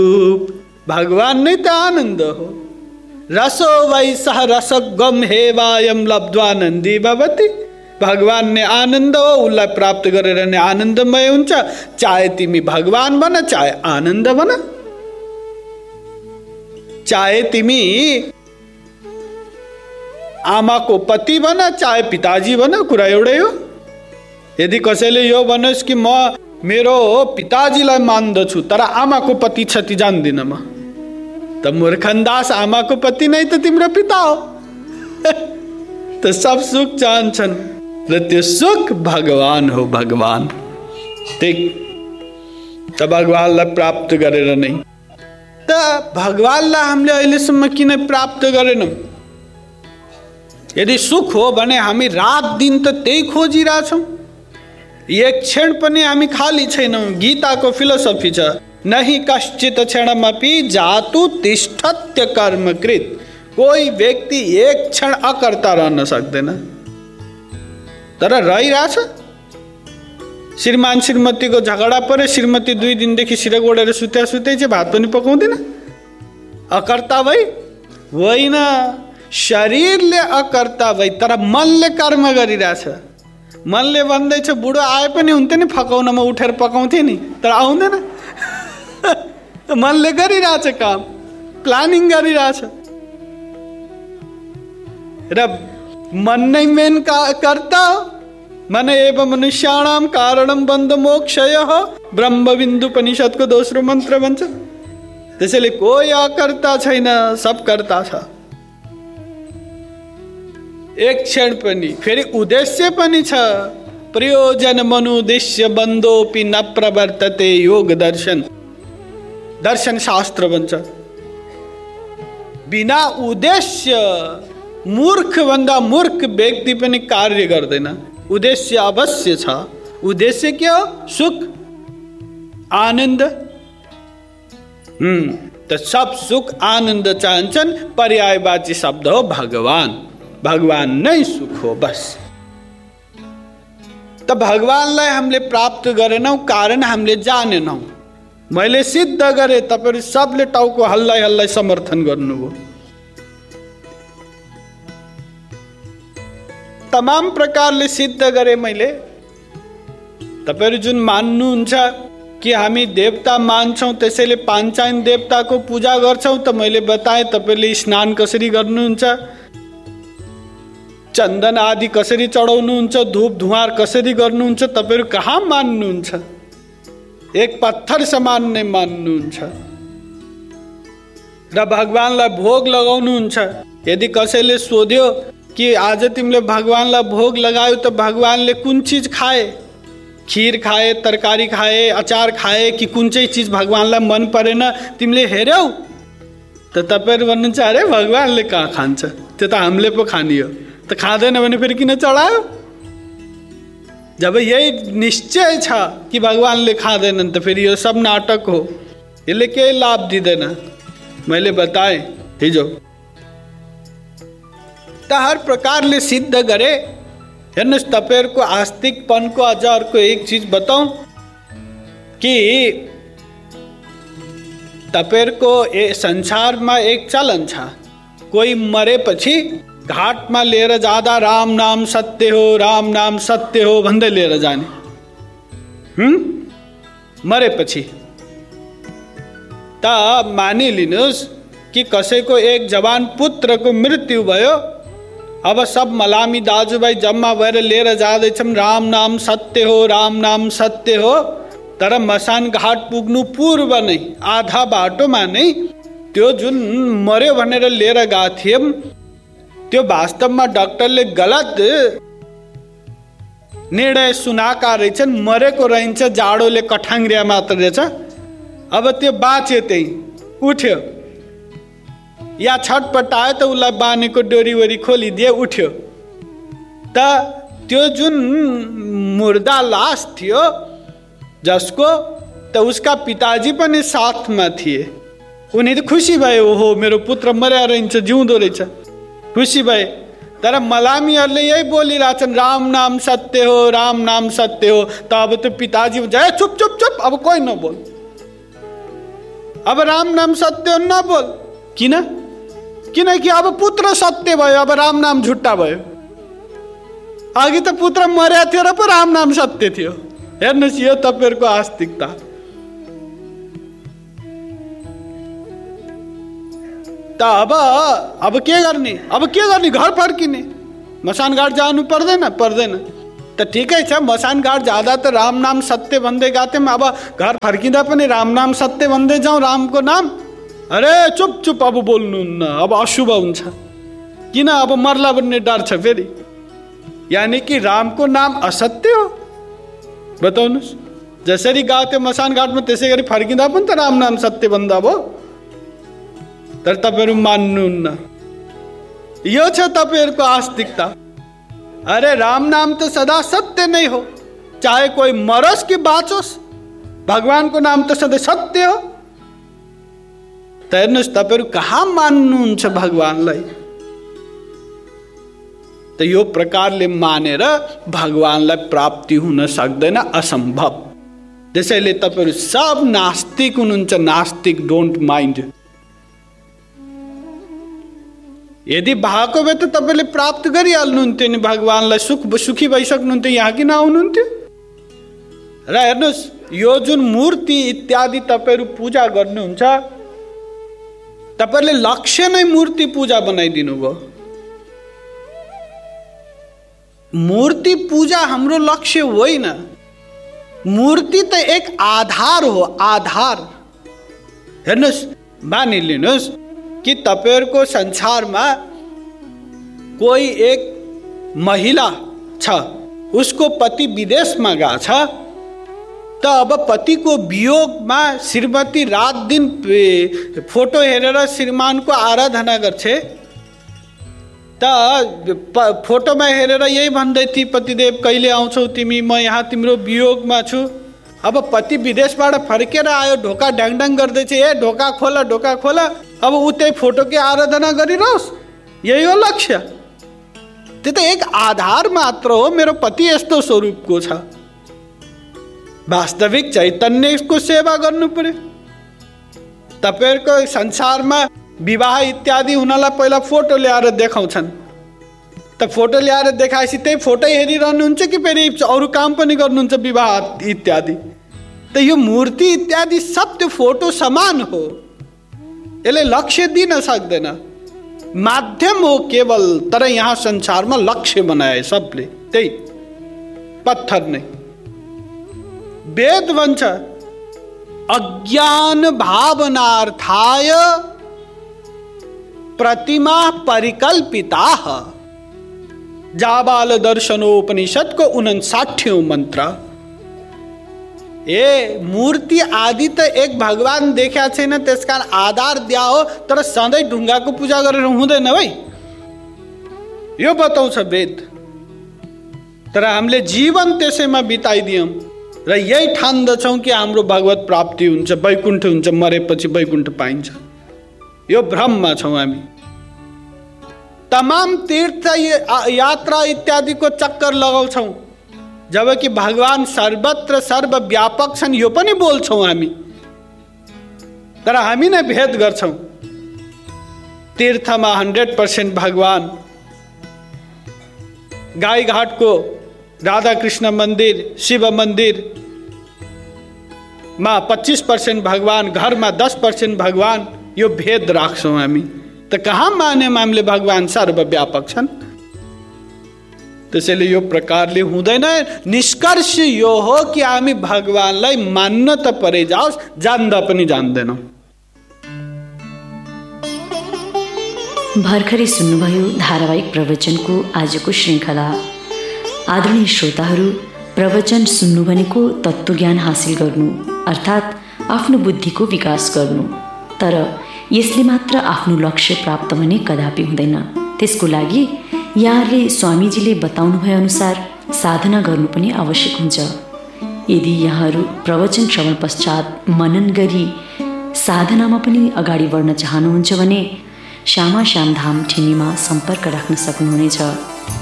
भगवान नै त आनन्द हो। रसो वै सह रसगम हेवायम लब्ध्वानन्दी भवति। भगवान नै आनन्द हो, उसलाई प्राप्त गरेर नै आनन्दमय हुन्छ। चाहे तिमी भगवान बन, चाहे आनन्द बन, चाहे तिमी आमाको पति बन, चाहे पिताजी बन, कुरा एउटै हो। यदि कसैले यो भनोस् कि म मेरो पिताजीलाई मान्दछु तर आमाको पति क्षति जान्दिन म, त मूर्खन्दास, आमाको पति नै त तिम्रो पिता हो। त सब सुख चाहन्छन् र त्यो सुख भगवान हो। भगवान ठीक, त भगवानलाई प्राप्त गरेर नै। त भगवानलाई हामीले अहिलेसम्म किन प्राप्त गरेनौँ? यदि सुख हो भने हामी रात दिन त त्यही खोजिरहेछौँ, एक क्षण पनि हामी खाली छैनौँ। गीताको फिलोसफी छ, नहि कश्चित क्षणमपि जातु तिष्ठत्य कर्मकृत। कोही व्यक्ति एक क्षण अकर्ता रहन सक्दैन, तर रहिरहेछ। श्रीमान श्रीमतीको झगडा परे, श्रीमती 2 दिनदेखि सिरक ओढेर सुत्या सुत्यै चाहिँ भात पनि पकाउँदैन। अकर्ता भई होइन, शरीरले अकर्ता भई, तर मनले कर्म गरिरहेछ। मनले भन्दैछ बुढो आए पनि हुन्थ्यो नि फकाउनमा, उठेर पकाउँथे नि, तर आउँदैन। मनले गरिरहेछ काम, प्लानिङ गरिरहेछ र मन नै मेन कर्ता हो। मन एव मनुष्याणाम कारणम बन्ध मोक्षयः, ब्रह्मबिन्दु उपनिषदको दोस्रो मन्त्र भन्छ। त्यसैले कोही अकर्ता छैन, सब कर्ता छ। एक क्षण पनि, फेरि उद्देश्य पनि छ। प्रयोजन मनुद्देश्य बन्धोपि न प्रवर्तते योग दर्शन। दर्शन शास्त्र भन्छ बिना उद्देश्य मूर्ख भन्दा मूर्ख व्यक्ति पनि कार्य गर्दैन। उद्देश्य अवश्य छ। उद्देश्य के हो? सुख, आनन्द। त सब सुख आनन्द चाहन्छन्। पर्यायवाची शब्द हो भगवान। भगवान नै सुख हो बस। त भगवानलाई हामीले प्राप्त गरेनौँ कारण हामीले जानेनौँ। मैले सिद्ध गरे, तपाईहरु सबले टाउको हल्लाई हल्लाई समर्थन गर्नुभयो। तमाम प्रकारले सिद्ध गरे मैले। तपाईहरु जुन मान्नुहुन्छ कि हामी देवता मान्छौं त्यसैले पाञ्चायन देवताको पूजा गर्छौं, त मैले बताएँ तपाईले स्नान कसरी गर्नुहुन्छ, चन्दन आदि कसरी चढाउनुहुन्छ, धूप धुवार कसरी गर्नुहुन्छ, तपाईहरु कहाँ मान्नुहुन्छ? एक पत्थर समान नै मान्नुहुन्छ र भगवानलाई भोग लगाउनुहुन्छ। यदि कसैले सोध्यो कि आज तिमीले भगवानलाई भोग लगायो त भगवानले कुन चीज खाए, खीर खाए, तरकारी खाए, अचार खाए कि कुन चाहिँ चीज भगवानलाई मन परेन तिमीले हेर्यौ त तपाईहरु भन्नुहुन्छ अरे भगवानले कहाँ खान्छ, त्यो त हामीले पो खानी हो। त खाँदैन भने फेरि किन चढायो? जब यही निश्चय छ कि भगवानले खाँदैनन् त फेरि यो सब नाटक हो, यसले केही लाभ दिँदैन। मैले बताएँ हिजो त हर प्रकारले सिद्ध गरे। हेर्नुस् तपाईहरुको आस्तिकपनको अझ अर्को एक चीज बताऊं कि तपाईहरुको संसारमा एक चलन छ, कोही मरेपछि घाटमा लिएर जाँदा राम नाम सत्य हो, राम नाम सत्य हो भन्दै लिएर जाने। मरेपछि त मानिलिनुस् कि कसैको एक जवान पुत्रको मृत्यु भयो, अब सब मलामी दाजुभाइ जम्मा भएर लिएर जाँदैछौँ राम नाम सत्य हो, राम नाम सत्य हो। तर मसान घाट पुग्नु पूर्व नै आधा बाटोमा नै त्यो जुन मर्यो भनेर लिएर गएको थियौं त्यो वास्तवमा डाक्टरले गलत निर्णय सुनाएका रहेछन्। मरेको रहन्छ, जाडोले कठाङ्ग्रिया मात्र रहेछ। अब त्यो बाँच्यो, त्यही उठ्यो या छटपटायो त उसलाई बानेको डोरी वरी खोलिदिए, उठ्यो। त त्यो जुन मुर्दा लास थियो जसको, त उसका पिताजी पनि साथमा थिए। उनी त खुसी भए, ओहो मेरो पुत्र मर्या रहन्छ, जिउँदो रहेछ, खुसी भए। तर मलामीहरूले यही बोलिरहेछन् राम नाम सत्य हो, राम नाम सत्य हो। त अब त्यो पिताजी भन्छ चुप चुप चुप, अब कोही नबोल। अब राम नाम सत्य हो नबोल। किन? किनकि अब पुत्र सत्य भयो, अब राम नाम झुट्टा भयो। अघि त पुत्र मर्या थियो र पो राम नाम सत्य थियो। हेर्नुहोस्, यो तपाईहरुको आस्तिकता। त अब के गर्ने? अब के गर्ने? घर फर्किने, मसान घाट जानु पर्दैन? पर्दैन। त ठिकै छ, मसान घाट जाँदा त राम नाम सत्य भन्दै गएको थियौँ, अब घर फर्किँदा पनि राम नाम सत्य भन्दै जाउँ, रामको नाम। अरे चुप चुप, अब बोल्नुहुन्न, अब अशुभ हुन्छ। किन? अब मर्ला भन्ने डर छ फेरि। यानी कि रामको नाम असत्य हो? बताउनुहोस्। जसरी गएको थियो मसान घाटमा त्यसै गरी फर्किँदा पनि त राम नाम सत्य भन्दा भयो। तर तपाईहरु मान्नुहुन्न। यो छ तपाईहरुको आस्तिकता। अरे राम नाम तो सदा सत्य नै हो, चाहे कोही मरोस् कि बाँचोस्, भगवानको नाम तो सधैँ सत्य हो। त हेर्नुहोस्, तपाईहरु कहाँ मान्नुहुन्छ भगवानलाई? त यो प्रकारले मानेर भगवानलाई प्राप्ति हुन सक्दैन, असम्भव। त्यसैले तपाईहरु सब नास्तिक हुनुहुन्छ। नास्तिक, डोन्ट माइन्ड। यदि भएको भए त तपाईले प्राप्त गरिहाल्नुहुन्थ्यो नि भगवानलाई, सुखी भइसक्नुहुन्थ्यो, यहाँ किन आउनुहुन्थ्यो? र हेर्नुहोस्, यो जुन मूर्ति इत्यादि तपाईहरु पूजा गर्नुहुन्छ, तपाईले लक्ष्य नै मूर्ति पूजा बनाइदिनु भयो। मूर्ति पूजा हाम्रो लक्ष्य होइन। मूर्ति त एक आधार हो, आधार। हेर्नुहोस्, मानिलिनुहोस् कि तपाईहरुको संसारमा कोही एक महिला छ, उसको पति विदेशमा गएको छ। त अब पतिको वियोगमा श्रीमती रात दिन फोटो हेरेर श्रीमानको आराधना गर्छे। त फोटोमा हेरेर यही भन्दै थिए, पतिदेव कहिले आउँछौ तिमी, म यहाँ तिम्रो वियोगमा छु। अब पति विदेशबाट फर्केर आयो, ढोका ढ्याङढ्याङ गर्दैछ, ए ढोका खोला, ढोका खोला। अब ऊ त्यही फोटोकै आराधना गरिरहोस्, यही हो लक्ष्य? त्यो त एक आधार मात्र हो। मेरो पति यस्तो स्वरूपको छ, वास्तविक चैतन्यको सेवा गर्नु पर्यो। तपाईहरुको संसारमा विवाह इत्यादि हुनलाई पहिला फोटो ल्याएर देखाउँछन्। त फोटो ल्याएर देखाएपछि त्यही फोटो हेरिरहनुहुन्छ कि फेरि अरू काम पनि गर्नुहुन्छ विवाह इत्यादि? त यो मूर्ति इत्यादि सब त्यो फोटो समान हो। यसले लक्ष्य दिन सक्दैन, माध्यम हो केवल। तर यहाँ संसारमा लक्ष्य बनाए सबले, त्यही पत्थर नै। वेद भन्छ, अज्ञान भावनार्थाय प्रतिमा परिकल्पिता। जाबाल दर्शनोपनिषद को 59वां मंत्र। ए मूर्ति आदि त एक भगवान देखा छैन, त्यसकारण आधार दिया हो, तर सधैँ ढुङ्गाको पूजा गरेर हुँदैन है, यो बताउँछ वेद। तर हामीले जीवन त्यसैमा बिताइदियौँ र यही ठान्दछौँ कि हाम्रो भगवत प्राप्ति हुन्छ, वैकुण्ठ हुन्छ, मरेपछि वैकुण्ठ पाइन्छ। यो भ्रममा छौँ हामी। तमाम तीर्थ यात्रा इत्यादि को चक्कर लगाउँछौँ, जबकि भगवान सर्वत्र सर्वव्यापक छन्, यो पनि बोल्छौँ हामी। तर हामी नै भेद गर्छौँ। तीर्थमा 100% भगवान, गाईघाटको राधा कृष्ण मंदिर, शिव मंदिर मा 25% भगवान, घरमा 10% भगवान, यो भेद राख्छौँ हामी। त कहाँ मान्यौँ हामीले भगवान सर्वव्यापक छन्? त्यसैले यो प्रकारले हुँदैन। निष्कर्ष यो हो कि हामी भगवानलाई मान्न त परे जाओस्, जान्दा पनि जान्दैनौँ। भर्खरै सुन्नुभयो धारावाहिक प्रवचनको आजको श्रृङ्खला। आदरणीय श्रोताहरू, प्रवचन सुन्नु भनेको तत्त्वज्ञान हासिल गर्नु, अर्थात् आफ्नो बुद्धिको विकास गर्नु। तर यसले मात्र आफ्नो लक्ष्य प्राप्त हुने कदापि हुँदैन। त्यसको लागि यहाँले स्वामीजीले बताउनु भए अनुसार साधना गर्नु पनि आवश्यक हुन्छ। यदि यहाँहरू प्रवचन श्रवण पश्चात मनन गरी साधनामा पनि अगाडि बढ्न चाहनुहुन्छ भने श्यामा श्याम धाम ठिमीमा सम्पर्क राख्न सक्नुहुनेछ।